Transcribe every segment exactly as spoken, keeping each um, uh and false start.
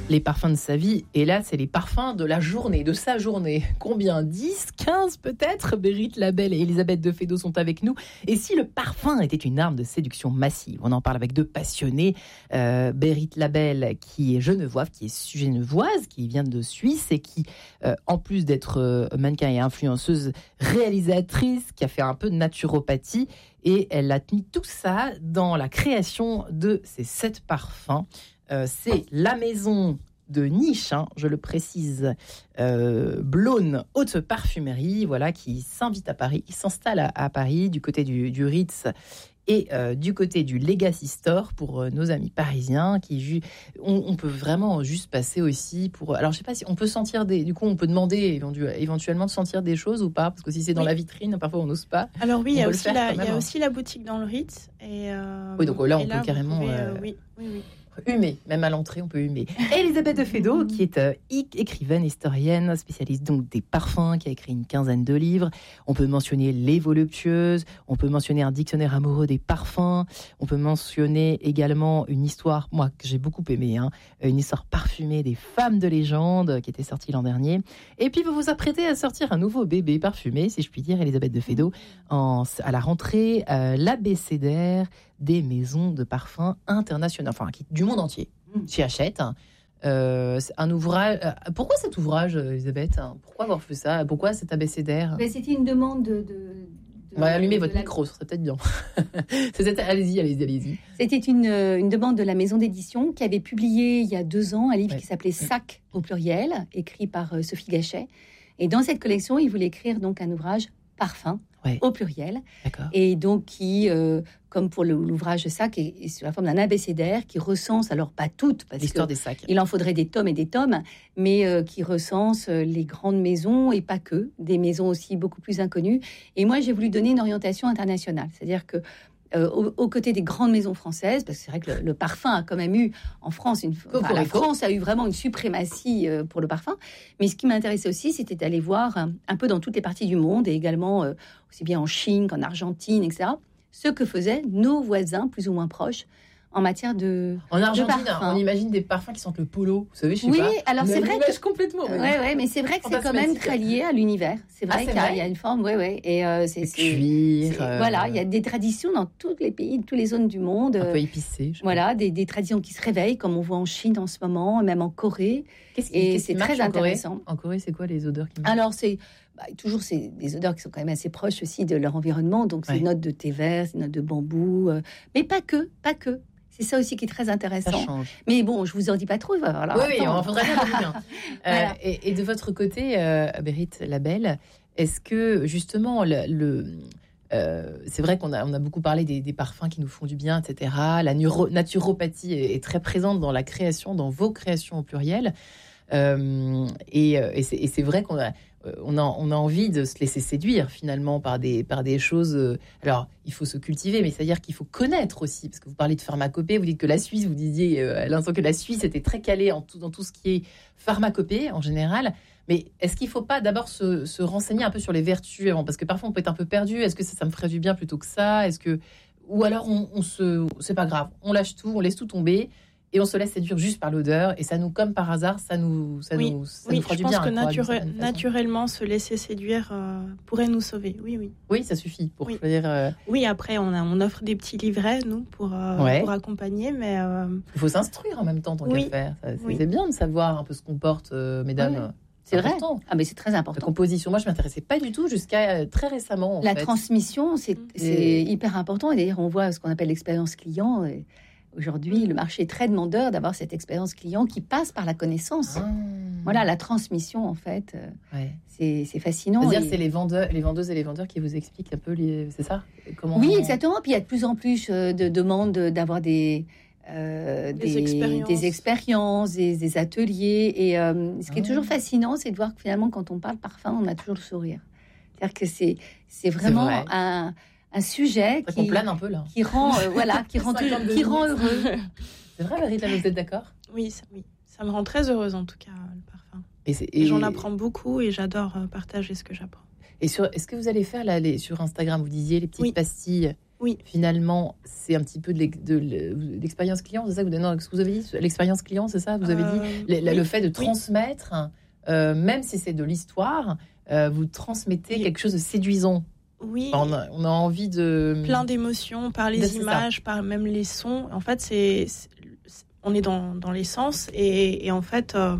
les parfums de sa vie. Et là, c'est les parfums de la journée, de sa journée. Combien ? dix, quinze peut-être ? Bérith Labelle et Elisabeth de Fédot sont avec nous. Et si le parfum était une arme de séduction massive ? On en parle avec deux passionnés. Euh, Bérith Labelle, qui est genevoise, qui est genevoise, qui vient de Suisse et qui, euh, en plus d'être euh, mannequin et influenceuse, réalisatrice, qui a fait un peu de naturopathie. Et elle a mis tout ça dans la création de ces sept parfums. Euh, c'est la maison de niche, hein, je le précise, euh, Blône Haute Parfumerie, voilà, qui s'invite à Paris, qui s'installe à, à Paris, du côté du, du Ritz et euh, du côté du Legacy Store pour euh, nos amis parisiens. Qui ju- on, on peut vraiment juste passer aussi pour. Alors je sais pas si on peut sentir des. Du coup, on peut demander éventuellement de sentir des choses ou pas, parce que si c'est dans oui. la vitrine, parfois on n'ose pas. Alors oui, il y a aussi la, il y a aussi la boutique dans le Ritz. Et euh, oui, donc là on là, peut carrément. Pouvez, euh, euh, oui, oui, oui. Humer, même à l'entrée, on peut humer. Elisabeth de Fédot, qui est euh, écrivaine, historienne, spécialiste donc des parfums, qui a écrit une quinzaine de livres. On peut mentionner Les Voluptueuses, on peut mentionner un dictionnaire amoureux des parfums, on peut mentionner également une histoire, moi, que j'ai beaucoup aimée, hein, une histoire parfumée des femmes de légende, qui était sortie l'an dernier. Et puis, vous vous apprêtez à sortir un nouveau bébé parfumé, si je puis dire, Elisabeth de Fédot, en, à la rentrée, euh, l'abécédaire des maisons de parfums internationales, enfin qui, du monde entier, s'y achètent. Euh, un ouvrage. Euh, pourquoi cet ouvrage, Elisabeth ? Pourquoi avoir fait ça ? Pourquoi cet abécédaire ? Ben, c'était une demande de. de, de On va allumer de votre la... micro, ça serait peut-être bien. C'est, allez-y, allez-y, allez-y. C'était une, une demande de la maison d'édition qui avait publié il y a deux ans un livre ouais. qui s'appelait Sac au pluriel, écrit par Sophie Gachet. Et dans cette collection, il voulait écrire donc un ouvrage parfum. Ouais. Au pluriel. D'accord. Et donc qui, euh, comme pour le, l'ouvrage Sac, est, est sous la forme d'un abécédaire qui recense, alors pas toutes, parce l'histoire des sacs. Il en faudrait des tomes et des tomes, mais euh, qui recense les grandes maisons et pas que, des maisons aussi beaucoup plus inconnues. Et moi, j'ai voulu donner une orientation internationale, c'est-à-dire que Euh, aux, aux côtés des grandes maisons françaises, parce que c'est vrai que le, le parfum a quand même eu en France, une, enfin, la France a eu vraiment une suprématie euh, pour le parfum. Mais ce qui m'intéressait aussi, c'était d'aller voir un, un peu dans toutes les parties du monde, et également euh, aussi bien en Chine qu'en Argentine, et cetera, ce que faisaient nos voisins plus ou moins proches en matière de En Argentine, de parfum. On imagine des parfums qui sentent le polo, vous savez, je sais oui, pas. Oui, alors c'est vrai que complètement. Ouais, ouais, mais c'est vrai que c'est quand même très lié à l'univers. C'est vrai ah, c'est qu'il y a, vrai y a une forme, ouais, ouais. Et euh, c'est, c'est cuir. C'est, euh... Voilà, il y a des traditions dans tous les pays, toutes les zones du monde. Un peu épicé. Voilà, des, des traditions qui se réveillent, comme on voit en Chine en ce moment, même en Corée. Qu'est-ce qui, et qu'est-ce c'est qui très en intéressant. Corée en Corée, c'est quoi les odeurs qui marchent ? Alors c'est bah, toujours c'est des odeurs qui sont quand même assez proches aussi de leur environnement. Donc c'est ouais. notes de thé vert, c'est notes de bambou, euh, mais pas que, pas que. C'est ça aussi qui est très intéressant. Mais bon, je vous en dis pas trop. Voilà, oui, oui, on faudrait bien. bien. voilà. euh, et, et de votre côté, euh, Bérith Labelle, est-ce que justement, le, le euh, c'est vrai qu'on a, on a beaucoup parlé des, des parfums qui nous font du bien, et cetera. La neuro, naturopathie est, est très présente dans la création, dans vos créations au pluriel. Euh, et, et, c'est, et c'est vrai qu'on a On a, on a envie de se laisser séduire finalement par des, par des choses. Euh, alors, il faut se cultiver, mais c'est-à-dire qu'il faut connaître aussi. Parce que vous parlez de pharmacopée, vous dites que la Suisse, vous disiez euh, à l'instant que la Suisse était très calée en tout, dans tout ce qui est pharmacopée en général. Mais est-ce qu'il ne faut pas d'abord se, se renseigner un peu sur les vertus avant ? Parce que parfois on peut être un peu perdu. Est-ce que ça, ça me ferait du bien plutôt que ça ? Est-ce que... Ou alors on, on se... c'est pas grave, on lâche tout, on laisse tout tomber. Et on se laisse séduire juste par l'odeur. Et ça nous, comme par hasard, ça nous, ça oui, nous, ça oui, nous fera du bien. Je pense que quoi, nature- naturellement, se laisser séduire euh, pourrait nous sauver. Oui, oui. Oui, ça suffit pour oui. choisir. Euh... Oui, après, on, a, on offre des petits livrets, nous, pour, euh, ouais. pour accompagner. Mais euh... il faut s'instruire en même temps, tant oui. qu'à faire. Ça, c'est, oui. c'est bien de savoir un peu ce qu'on porte, euh, mesdames. Oui. C'est, c'est important. Vrai. Ah, mais c'est très important. La composition, moi, je ne m'intéressais pas du tout jusqu'à euh, très récemment. En La fait. transmission, c'est, mmh. c'est hyper important. Et d'ailleurs, on voit ce qu'on appelle l'expérience client. Et... Aujourd'hui, le marché est très demandeur d'avoir cette expérience client qui passe par la connaissance. Ah. Voilà, la transmission, en fait, ouais. c'est, c'est fascinant. C'est-à-dire et... c'est les, vendeurs, les vendeuses et les vendeurs qui vous expliquent un peu, les... c'est ça ? Comment Oui, on... exactement. Puis il y a de plus en plus de demandes d'avoir des, euh, des, des, expériences. des expériences, des, des ateliers. Et euh, ce qui ah. est toujours fascinant, c'est de voir que finalement, quand on parle parfum, on a toujours le sourire. C'est-à-dire que c'est, c'est vraiment c'est un... un sujet qui, plane un peu, là. qui rend, euh, voilà, qui rend, toujours, qui rend heureux. C'est vrai, Bérith, vous êtes d'accord ? Oui, ça, oui, ça me rend très heureuse en tout cas, le parfum. Et, c'est, et... et j'en apprends beaucoup et j'adore partager ce que j'apprends. Et sur, est-ce que vous allez faire là, les, sur Instagram, vous disiez les petites oui. pastilles ? Oui. Finalement, c'est un petit peu de, l'ex- de l'expérience client, c'est ça que vous, non, ce que vous avez dit, l'expérience client, c'est ça, vous avez Euh, dit le, oui. le fait de Oui. transmettre, euh, même si c'est de l'histoire, euh, vous transmettez Oui. quelque chose de séduisant. Oui. Enfin, on, a, on a envie de Plein d'émotions par les C'est images, ça. par même les sons. En fait, c'est, c'est on est dans, dans les sens et, et en fait, euh,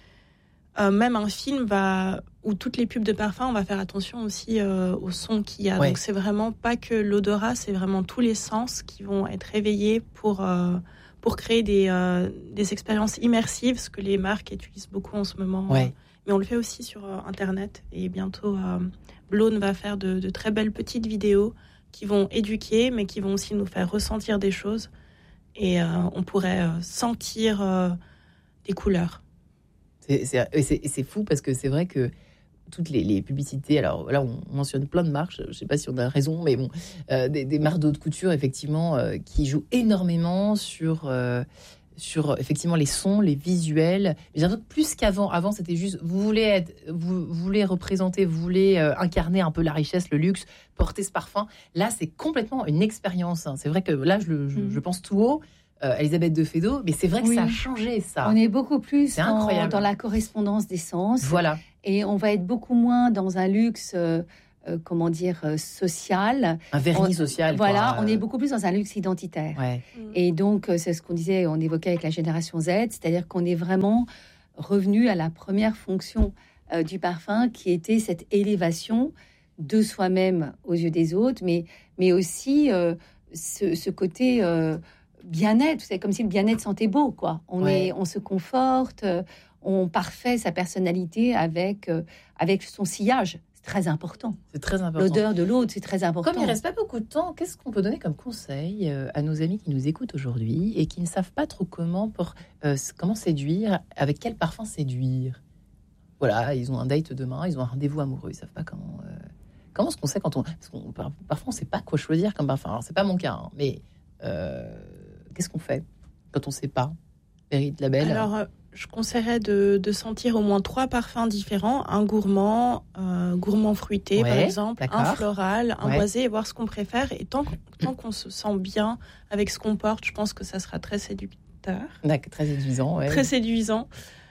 euh, même un film va où toutes les pubs de parfum, on va faire attention aussi euh, au son qu'il y a. Ouais. Donc c'est vraiment pas que l'odorat, c'est vraiment tous les sens qui vont être réveillés pour euh, pour créer des euh, des expériences immersives, ce que les marques utilisent beaucoup en ce moment. Ouais. Mais on le fait aussi sur euh, Internet et bientôt euh, Blone va faire de, de très belles petites vidéos qui vont éduquer, mais qui vont aussi nous faire ressentir des choses. Et euh, on pourrait euh, sentir euh, des couleurs. C'est, c'est, et c'est, et c'est fou parce que c'est vrai que toutes les, les publicités, alors là on mentionne plein de marques, je ne sais pas si on a raison, mais bon, euh, des, des marques de haute couture effectivement euh, qui jouent énormément sur, euh, sur effectivement les sons, les visuels. Mais j'ai l'impression que plus qu'avant, avant c'était juste vous voulez être, vous, vous voulez représenter, vous voulez euh, incarner un peu la richesse, le luxe, porter ce parfum. Là c'est complètement une expérience. Hein. C'est vrai que là je, le, je, mmh. je pense tout haut. Euh, Elisabeth de Fédot, mais c'est vrai que oui. ça a changé ça. On est beaucoup plus c'est dans, incroyable. dans la correspondance des sens. Voilà. Et on va être beaucoup moins dans un luxe, euh, euh, comment dire, euh, social. Un vernis on, social. Voilà, quoi. on est beaucoup plus dans un luxe identitaire. Ouais. Et donc, euh, c'est ce qu'on disait, on évoquait avec la génération Z, c'est-à-dire qu'on est vraiment revenu à la première fonction euh, du parfum, qui était cette élévation de soi-même aux yeux des autres, mais, mais aussi euh, ce, ce côté... Euh, bien-être, c'est comme si le bien-être sentait beau, quoi. On ouais. est, on se conforte, on parfait sa personnalité avec euh, avec son sillage. C'est très important. C'est très important. L'odeur de l'autre, c'est très important. Comme il reste pas beaucoup de temps, qu'est-ce qu'on peut donner comme conseil à nos amis qui nous écoutent aujourd'hui et qui ne savent pas trop comment pour euh, comment séduire, avec quel parfum séduire. Voilà, ils ont un date demain, ils ont un rendez-vous amoureux, ils savent pas comment. Euh, comment est-ce qu'on sait quand on, parce qu'on parfois on sait pas quoi choisir comme parfum. Alors c'est pas mon cas, hein, mais euh, qu'est-ce qu'on fait quand on ne sait pas? Bérit Labelle. Alors, euh, je conseillerais de, de sentir au moins trois parfums différents. Un gourmand, euh, gourmand fruité, ouais, par exemple. D'accord. Un floral, un ouais. boisé, et voir ce qu'on préfère. Et tant, tant qu'on se sent bien avec ce qu'on porte, je pense que ça sera très séducteur. D'accord, très séduisant. Ouais. Très séduisant.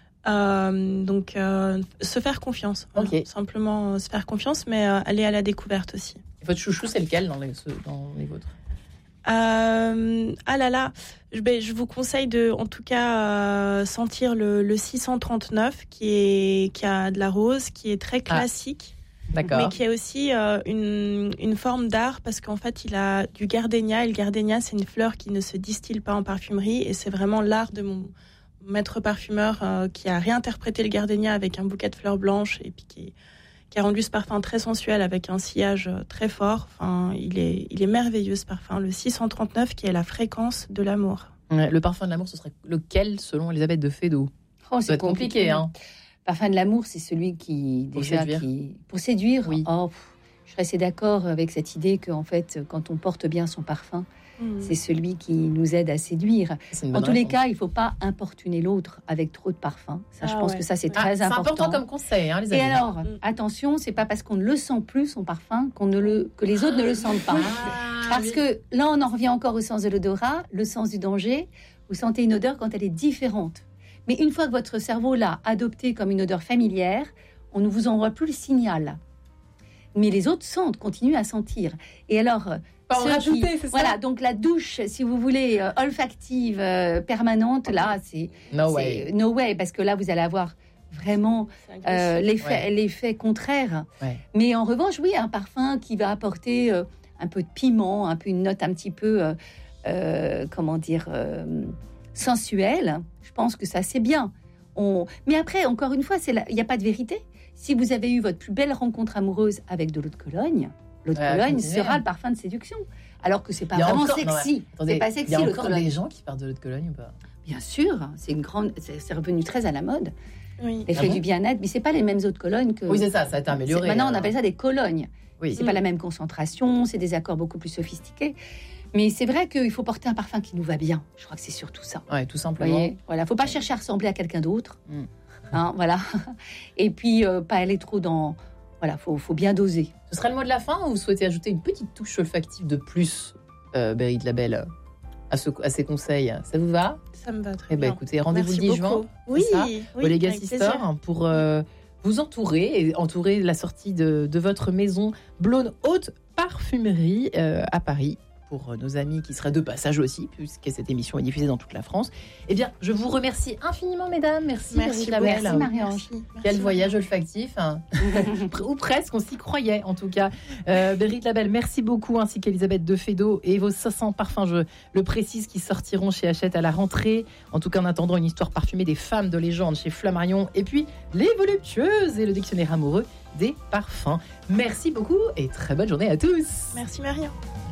Euh, donc, euh, se faire confiance. Voilà. Okay. Simplement euh, se faire confiance, mais euh, aller à la découverte aussi. Et votre chouchou, c'est lequel dans les, dans les vôtres? Euh, ah là là, je, ben, je vous conseille de, en tout cas, euh, sentir le, le six cent trente-neuf qui est qui a de la rose, qui est très classique, ah, d'accord. mais qui a aussi euh, une une forme d'art parce qu'en fait il a du gardénia et le gardénia c'est une fleur qui ne se distille pas en parfumerie et c'est vraiment l'art de mon maître parfumeur euh, qui a réinterprété le gardénia avec un bouquet de fleurs blanches et puis qui qui a rendu ce parfum très sensuel avec un sillage très fort. Enfin, il est, il est merveilleux ce parfum. Le six cent trente-neuf qui est la fréquence de l'amour. Ouais, le parfum de l'amour, ce serait lequel selon Elisabeth de Fédot? Oh, c'est compliqué. compliqué hein. Parfum de l'amour, c'est celui qui pour déjà séduire. qui pour séduire. Oui. Oh, pff, je serais assez d'accord avec cette idée que en fait, quand on porte bien son parfum, mmh. c'est celui qui nous aide à séduire. En tous les cas, il ne faut pas importuner l'autre avec trop de parfum. Ça, ah, je pense ouais. que ça, c'est ah, très c'est important. C'est important comme conseil, hein, les amis. Et alors, mmh. attention, c'est pas parce qu'on ne le sent plus, son parfum, qu'on ne le, que les autres ne le sentent pas. Ah, parce oui. que là, on en revient encore au sens de l'odorat, le sens du danger. Vous sentez une odeur quand elle est différente. Mais une fois que votre cerveau l'a adoptée comme une odeur familière, on ne vous envoie plus le signal. Mais les autres sentent, continuent à sentir. Et alors... Pas en rajouter, qui, c'est ça. Voilà, donc la douche, si vous voulez, euh, olfactive, euh, permanente, là, c'est... No c'est, way. No way, parce que là, vous allez avoir vraiment euh, l'effet, ouais. l'effet contraire. Ouais. Mais en revanche, oui, un parfum qui va apporter euh, un peu de piment, un peu une note un petit peu, euh, euh, comment dire, euh, sensuelle, je pense que ça, c'est bien. On... Mais après, encore une fois, il n'y a pas de vérité. Si vous avez eu votre plus belle rencontre amoureuse avec de l'eau de Cologne, l'eau de Cologne euh, sera le parfum de séduction. Alors que c'est pas vraiment encore, sexy. Non, attendez, c'est pas sexy. Il y a encore des gens qui partent de l'eau de Cologne ou pas? Bien sûr, c'est une grande, c'est, c'est revenu très à la mode. Oui. L'effet ah bon du bien-être, mais c'est pas les mêmes eaux de Cologne que. Oui, c'est ça, ça a été amélioré. C'est, maintenant, alors. on appelle ça des colognes. Oui. C'est mmh. pas la même concentration, c'est des accords beaucoup plus sophistiqués. Mais c'est vrai qu'il faut porter un parfum qui nous va bien. Je crois que c'est surtout ça. Ouais, tout simplement. Voyez, voilà, faut pas chercher à ressembler à quelqu'un d'autre. Mmh. Hein, voilà. Et puis euh, pas aller trop dans voilà, faut, faut bien doser. Ce sera le mot de la fin ou vous souhaitez ajouter une petite touche olfactive de plus, euh, Berit Labelle, à, ce, à ces conseils? Ça vous va? Ça me va très Eh ben, bien. écoutez, rendez-vous Merci le dix beaucoup. juin. Oui, c'est ça oui, au Legacy avec plaisir. Store pour euh, vous entourer et entourer la sortie de, de votre maison Blône Haute Parfumerie euh, à Paris. Pour nos amis qui seraient de passage aussi, puisque cette émission est diffusée dans toute la France. Eh bien, je vous remercie infiniment, mesdames. Merci, Merci Berit Labelle. Merci, Marie-Ange. Merci. Quel Merci. voyage olfactif, hein. Ou presque, on s'y croyait en tout cas. Euh, Berit Labelle, merci beaucoup, ainsi qu'Elisabeth de Fédot et vos cinq cents parfums, je le précise, qui sortiront chez Hachette à la rentrée. En tout cas, en attendant, une histoire parfumée des femmes de légende chez Flammarion, et puis Les Voluptueuses et le dictionnaire amoureux des parfums. Merci beaucoup et très bonne journée à tous. Merci Marion.